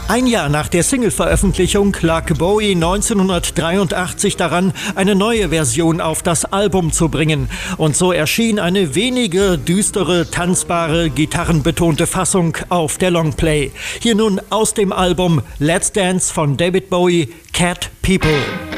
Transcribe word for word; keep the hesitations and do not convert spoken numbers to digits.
Ein Jahr nach der Single-Veröffentlichung lag Bowie neunzehnhundertdreiundachtzig daran, eine neue Version auf das Album zu bringen. Und so erschien eine weniger düstere, tanzbare, gitarrenbetonte Fassung auf der Longplay. Hier nun aus dem Album Let's Dance von David Bowie, Cat People.